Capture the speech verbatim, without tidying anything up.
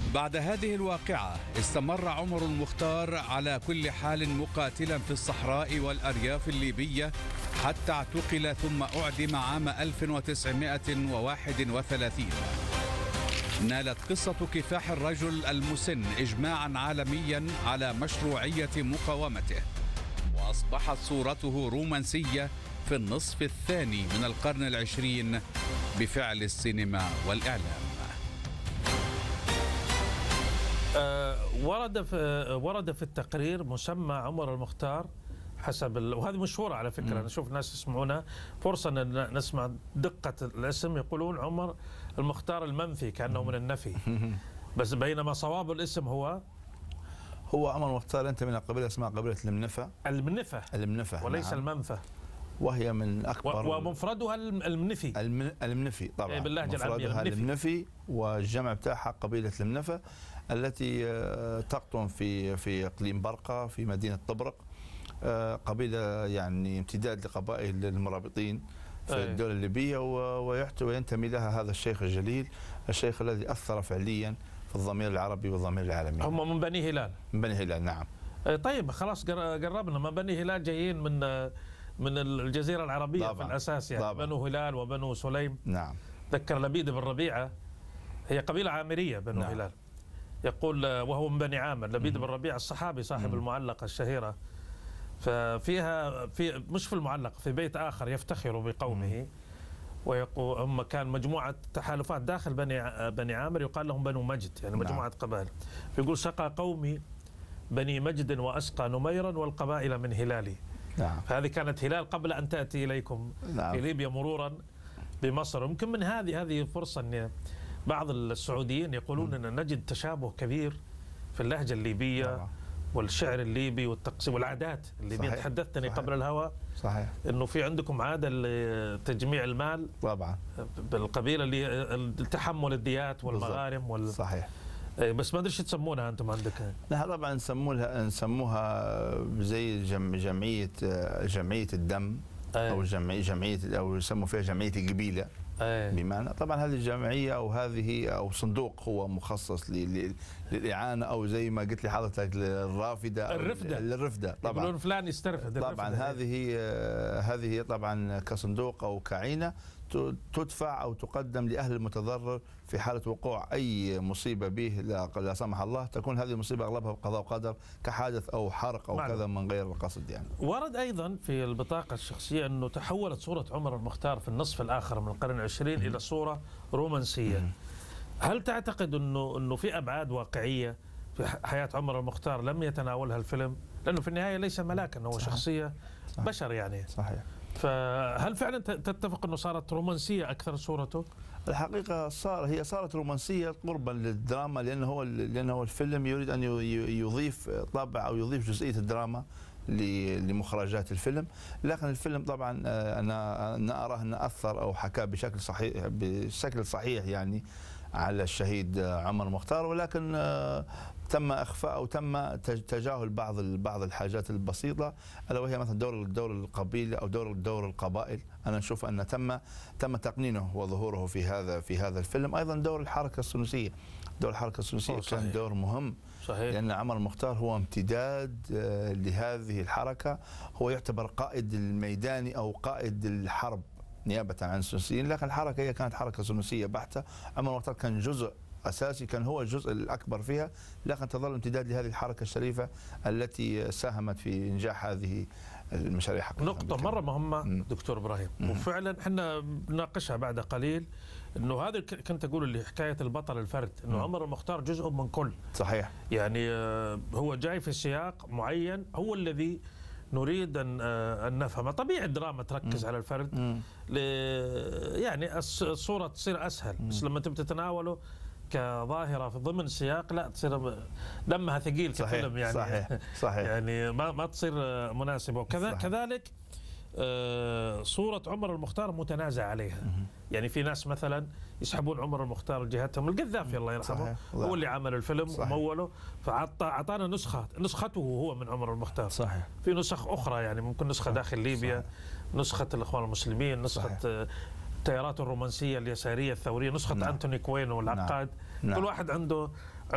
بعد هذه الواقعة استمر عمر المختار على كل حال مقاتلا في الصحراء والأرياف الليبية حتى اعتقل ثم أعدم عام ألف وتسعمائة وواحد وثلاثين. نالت قصة كفاح الرجل المسن إجماعا عالميا على مشروعية مقاومته، وأصبحت صورته رومانسية في النصف الثاني من القرن العشرين بفعل السينما والإعلام. أه ورد في ورد في التقرير مسمى عمر المختار حسب ال... وهذه مشهورة على فكرة. أنا أشوف ناس يسمعونها، فرصة أن نسمع دقة الاسم. يقولون عمر المختار المنفي كأنه من النفي، بس بينما صواب الاسم هو هو عمر المختار ينتمي من قبيلة اسمها قبيلة المنفى. المنفى المنفى وليس نعم. المنفى، وهي من أكبر ومفردها المنفي. الم... المنفي طبعا باللهجة العامية مفردها المنفي، والجمع بتاعها قبيلة المنفى التي تقطن في في اقليم برقه في مدينه طبرق. قبيله يعني امتداد لقبائل المرابطين في أيه. الدوله الليبيه، ويحتوي وينتمي لها هذا الشيخ الجليل، الشيخ الذي اثر فعليا في الضمير العربي والضمير العالمي. هم من بني هلال. من بني هلال نعم. طيب خلاص قربنا. من بني هلال جايين من من الجزيره العربية طبعًا. في الاساس يعني طبعًا. بنو هلال وبنو سليم. نعم. ذكر لبيد بن ربيعه، هي قبيله عامريه بنو نعم. هلال. يقول وهو من بني عامر، لبيد بن ربيعة الصحابي صاحب المعلقة الشهيرة، ففيها في مش في المعلقة، في بيت آخر يفتخر بقومه، ويقول هم كان مجموعة تحالفات داخل بني بني عامر يقال لهم بنو مجد، يعني مجموعة نعم. قبائل. فيقول سقى قومي بني مجد وأسقى نميرا والقبائل من هلالي. نعم. فهذه كانت هلال قبل أن تأتي إليكم نعم. في ليبيا مرورا بمصر. يمكن من هذه هذه فرصة أن بعض السعوديين يقولون أن نجد تشابه كبير في اللهجة الليبية طبعا. والشعر الليبي والتقسيم والعادات الليبية. تحدثتني صحيح. قبل الهواء صحيح أنه في عندكم عادة لتجميع المال طبعا بالقبيلة اللي تحمل الديات والمغارم وال... صحيح. بس ما ادري ايش تسمونها انتم عندك؟ لا طبعا نسموها نسموها زي جم... جمعيه جمعيه الدم أيه. او جمعيه جمعيه او يسموا فيها جمعيه القبيله. أيه. بمعنى طبعا هذه الجمعيه او هذه او صندوق هو مخصص للاعانه، او زي ما قلت لي حضرتك الرافده الرفده الرفده طبعا يقولون فلان يسترفد. طبعا هذه هذه طبعا كصندوق او كعينه تدفع او تقدم لاهل المتضرر في حاله وقوع اي مصيبه به لا سمح الله، تكون هذه المصيبه اغلبها بقضاء وقدر كحادث او حرق او معلوم. كذا من غير القصد يعني. ورد ايضا في البطاقه الشخصيه انه تحولت صوره عمر المختار في النصف الاخر من القرن العشرين الى صوره رومانسيه. هل تعتقد انه انه في ابعاد واقعيه في حياه عمر المختار لم يتناولها الفيلم؟ لانه في النهايه ليس ملاكا، هو صحيح. شخصيه صحيح. بشر يعني. صحيح. فهل فعلا تتفق انه صارت رومانسيه اكثر صورته؟ الحقيقه صار هي صارت رومانسيه قربا للدراما، لانه هو لانه هو الفيلم يريد ان يضيف طابع او يضيف جزئيه الدراما لمخرجات الفيلم، لكن الفيلم طبعا انا انا اراه انه اثر او حكى بشكل صحيح بشكل صحيح يعني على الشهيد عمر المختار، ولكن تم اخفاء او تم تجاهل بعض بعض الحاجات البسيطه، الا وهي مثلا دور دور القبيله او دور دور القبائل. انا نشوف ان تم تم تقنينه وظهوره في هذا في هذا الفيلم. ايضا دور الحركه السنوسيه، دور الحركه السنوسيه كان دور مهم صحيح. لان عمر المختار هو امتداد لهذه الحركه، هو يعتبر قائد الميداني او قائد الحرب نيابه عن السنوسيين، لكن الحركه هي كانت حركه سنوسيه بحته. عمر المختار كان جزء أساسي، كان هو الجزء الأكبر فيها، لكن تظل امتداد لهذه الحركة الشريفة التي ساهمت في إنجاح هذه المشاريع حقيقة. نقطة مرة مهمة دكتور إبراهيم، وفعلا احنا بناقشها بعد قليل، انه هذا كنت اقول اللي حكاية البطل الفرد، انه عمر المختار جزء من كل. صحيح. يعني هو جاي في سياق معين هو الذي نريد ان ان نفهمه. طبيعي الدراما تركز م. على الفرد ل يعني الصورة تصير اسهل، م. بس لما تبي تتناوله كظاهرة في ضمن سياق لا تصير دمها ثقيل كفيلم يعني. صحيح صحيح. يعني ما ما تصير مناسبة. وكذا كذلك آه صورة عمر المختار متنازع عليها. يعني في ناس مثلا يسحبون عمر المختار لجهتهم. القذافي الله يرحمه هو اللي عمل الفيلم وموله، فأعطانا نسخة نسخته هو من عمر المختار. صحيح. في نسخ أخرى يعني ممكن نسخة صحيح. داخل ليبيا، صحيح. نسخة الإخوان المسلمين، نسخة صحيح. التيارات الرومانسية اليسارية الثورية، نسخة نعم. أنتوني كوين والعقاد. نعم. كل واحد عنده